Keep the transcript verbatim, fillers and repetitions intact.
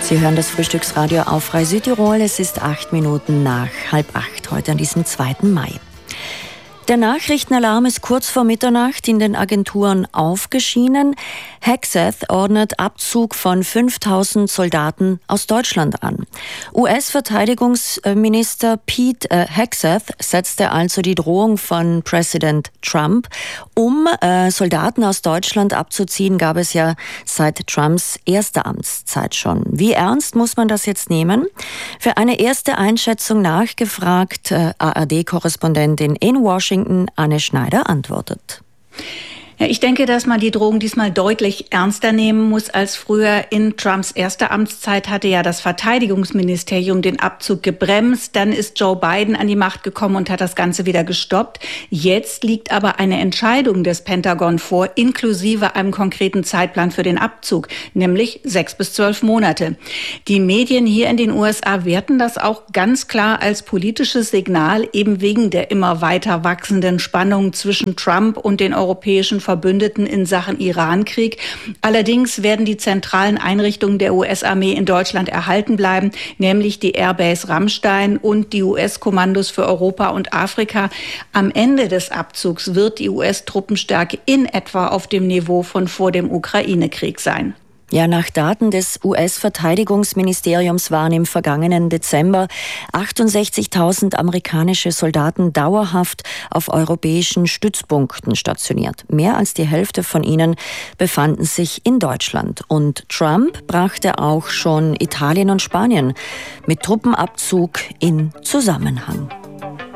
Sie hören das Frühstücksradio auf Frei Südtirol. Es ist acht Minuten nach halb acht, heute an diesem zweiten Mai. Der Nachrichtenalarm ist kurz vor Mitternacht in den Agenturen aufgeschienen. Hegseth ordnet Abzug von fünftausend Soldaten aus Deutschland an. U S-Verteidigungsminister Pete äh, Hegseth setzte also die Drohung von Präsident Trump. Um äh, Soldaten aus Deutschland abzuziehen, gab es ja seit Trumps erster Amtszeit schon. Wie ernst muss man das jetzt nehmen? Für eine erste Einschätzung nachgefragt, äh, A R D-Korrespondentin in Washington, Anne Schneider antwortet. Ja, ich denke, dass man die Drohung diesmal deutlich ernster nehmen muss als früher. In Trumps erster Amtszeit hatte ja das Verteidigungsministerium den Abzug gebremst. Dann ist Joe Biden an die Macht gekommen und hat das Ganze wieder gestoppt. Jetzt liegt aber eine Entscheidung des Pentagon vor, inklusive einem konkreten Zeitplan für den Abzug, nämlich sechs bis zwölf Monate. Die Medien hier in den U S A werten das auch ganz klar als politisches Signal, eben wegen der immer weiter wachsenden Spannung zwischen Trump und den europäischen Verbündeten in Sachen Irankrieg. Allerdings werden die zentralen Einrichtungen der U S-Armee in Deutschland erhalten bleiben, nämlich die Airbase Ramstein und die U S-Kommandos für Europa und Afrika. Am Ende des Abzugs wird die U S-Truppenstärke in etwa auf dem Niveau von vor dem Ukraine-Krieg sein. Ja, nach Daten des U S-Verteidigungsministeriums waren im vergangenen Dezember achtundsechzigtausend amerikanische Soldaten dauerhaft auf europäischen Stützpunkten stationiert. Mehr als die Hälfte von ihnen befanden sich in Deutschland. Und Trump brachte auch schon Italien und Spanien mit Truppenabzug in Zusammenhang.